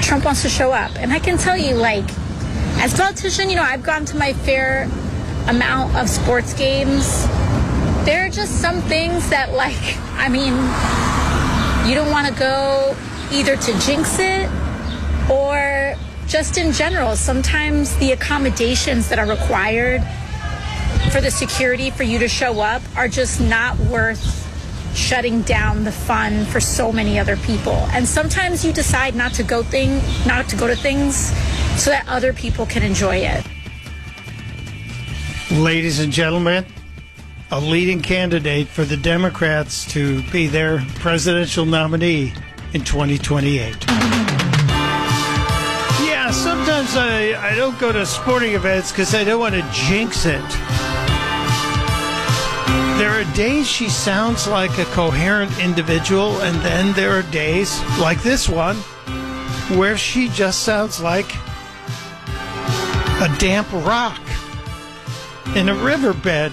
Trump wants to show up. And I can tell you, like, as a politician, I've gone to my fair amount of sports games. There are just some things that, you don't want to go either to jinx it or just in general. Sometimes the accommodations that are required for the security for you to show up are just not worth shutting down the fun for so many other people. And sometimes you decide not to go to things so that other people can enjoy it. Ladies and gentlemen, a leading candidate for the Democrats to be their presidential nominee in 2028. Yeah, sometimes I don't go to sporting events because I don't want to jinx it. There are days she sounds like a coherent individual, and then there are days, like this one, where she just sounds like a damp rock in a riverbed.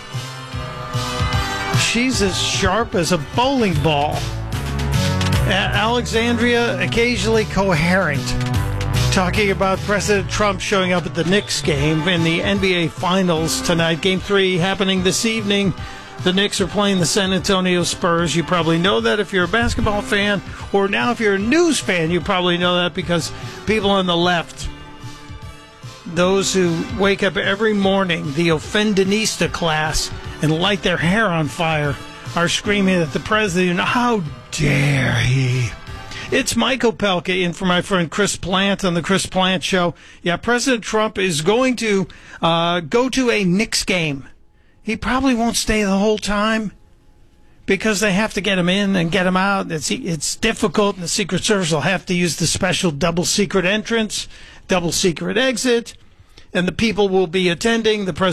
She's as sharp as a bowling ball. Alexandria, occasionally coherent, talking about President Trump showing up at the Knicks game in the NBA Finals tonight. Game 3 happening this evening. The Knicks are playing the San Antonio Spurs. You probably know that if you're a basketball fan, or now if you're a news fan, you probably know that because people on the left, those who wake up every morning, the Offendinista class, and light their hair on fire, are screaming at the president, how dare he? It's Mike Opelka in for my friend Chris Plant on the Chris Plant Show. Yeah, President Trump is going to go to a Knicks game. He probably won't stay the whole time because they have to get him in and get him out. It's difficult, and the Secret Service will have to use the special double secret entrance, double secret exit, and the people will be attending. The president